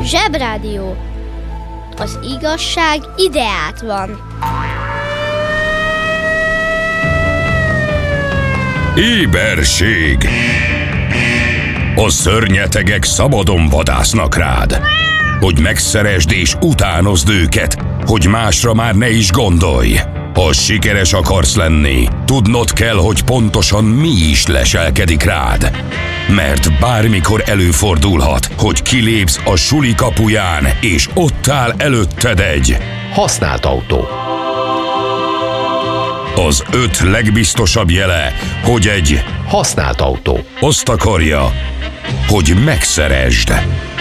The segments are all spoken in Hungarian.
Zsebrádió. Az igazság ideát van. Éberség. A szörnyetegek szabadon vadásznak rád, hogy megszeresd és utánozd őket, hogy másra már ne is gondolj. Ha sikeres akarsz lenni, tudnod kell, hogy pontosan mi is leselkedik rád. Mert bármikor előfordulhat, hogy kilépsz a suli kapuján, és ott áll előtted egy használt autó. Az 5 legbiztosabb jele, hogy egy használt autó azt akarja, hogy megszeresd.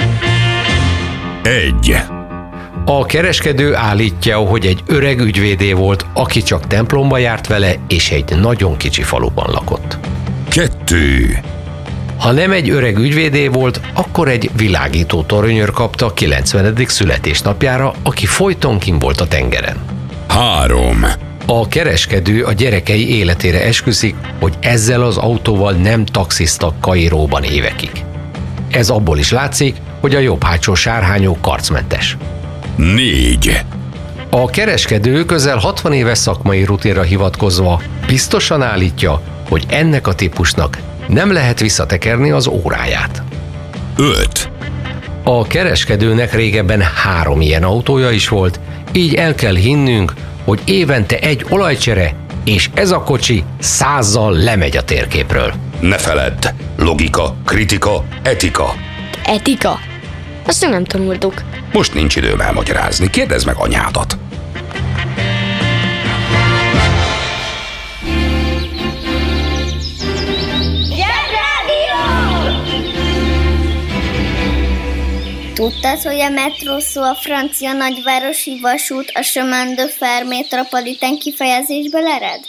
1. A kereskedő állítja, hogy egy öreg ügyvédé volt, aki csak templomba járt vele, és egy nagyon kicsi faluban lakott. 2. Ha nem egy öreg ügyvédé volt, akkor egy világító toronyőr kapta 90. születésnapjára, aki folyton kint volt a tengeren. 3. A kereskedő a gyerekei életére esküszik, hogy ezzel az autóval nem taxiztak Kairóban évekig. Ez abból is látszik, hogy a jobb hátsó sárhányó karcmentes. 4. A kereskedő közel 60 éves szakmai rutinra hivatkozva biztosan állítja, hogy ennek a típusnak nem lehet visszatekerni az óráját. 5. A kereskedőnek régebben 3 ilyen autója is volt, így el kell hinnünk, hogy évente egy olajcsere, és ez a kocsi 100-zal lemegy a térképről. Ne feledd! Logika, kritika, etika. Etika? Azt még nem tanultuk. Most nincs időm elmagyarázni, kérdezd meg anyádat. Tudtad, hogy a metró szó a francia nagyvárosi vasút a chemin de fer métropolitain kifejezésből ered?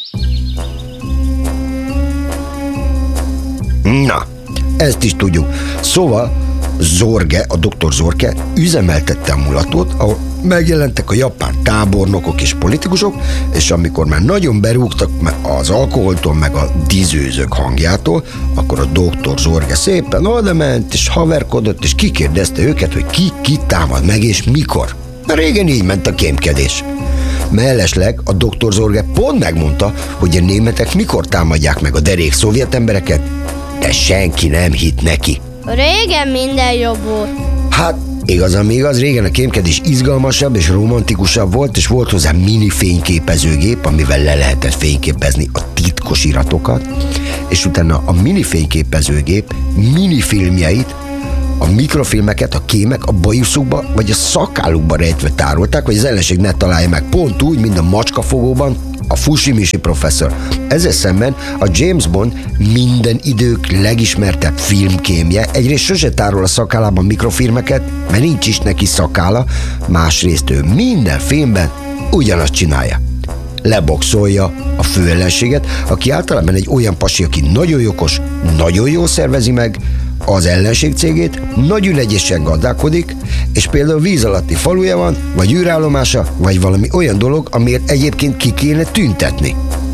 Na, ezt is tudjuk. Szóval Zorge, a Dr. Zorge üzemeltette a mulatót, ahol megjelentek a japán tábornokok és politikusok, és amikor már nagyon berúgtak az alkoholtól meg a dizőzők hangjától, akkor a Dr. Zorge szépen odament, és haverkodott, és kikérdezte őket, hogy ki támad meg, és mikor. Régen így ment a kémkedés. Mellesleg a Dr. Zorge pont megmondta, hogy a németek mikor támadják meg a derék szovjet embereket, de senki nem hitt neki. Régen minden jobb volt. Hát, igaz, ami igaz, régen a kémkedés izgalmasabb és romantikusabb volt, és volt hozzá mini fényképezőgép, amivel le lehetett fényképezni a titkos iratokat, és utána a mini fényképezőgép mini filmjeit, a mikrofilmeket a kémek a bajuszukba vagy a szakállukba rejtve tárolták, hogy az ellenség ne találja meg, pont úgy, mint a macskafogóban a Fushimi professzor. Ezzel szemben a James Bond minden idők legismertebb filmkémje egyrészt sose tárol a szakállában mikrofilmeket, mert nincs is neki szakálla, másrészt ő minden filmben ugyanazt csinálja. Leboxolja a főellenséget, aki általában egy olyan pasi, aki nagyon jogos, nagyon jól szervezi meg az ellenség cégét, nagy ügyesen gazdálkodik, és például víz alatti faluja van, vagy űrállomása, vagy valami olyan dolog, amiért egyébként ki kéne tüntetni.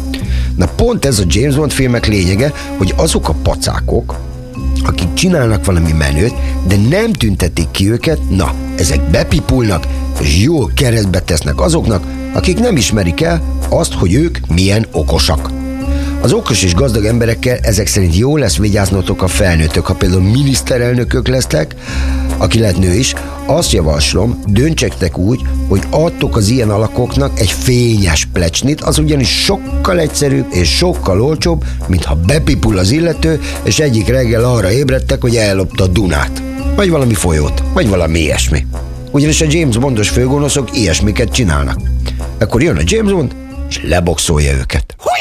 Na pont ez a James Bond filmek lényege, hogy azok a pacákok, akik csinálnak valami menőt, de nem tüntetik ki őket, na, ezek bepipulnak, és jól keresztbe tesznek azoknak, akik nem ismerik el azt, hogy ők milyen okosak. Az okos és gazdag emberekkel ezek szerint jó lesz vigyáznotok a felnőttök, ha például miniszterelnökök lesztek, aki lehet nő is, azt javaslom, döntsetek úgy, hogy adtok az ilyen alakoknak egy fényes plecsnit, az ugyanis sokkal egyszerűbb és sokkal olcsóbb, mint ha bepipul az illető, és egyik reggel arra ébredtek, hogy ellopta a Dunát, vagy valami folyót, vagy valami ilyesmi. Ugyanis a James Bondos főgonoszok ilyesmiket csinálnak. Akkor jön a James Bond, és leboxolja őket.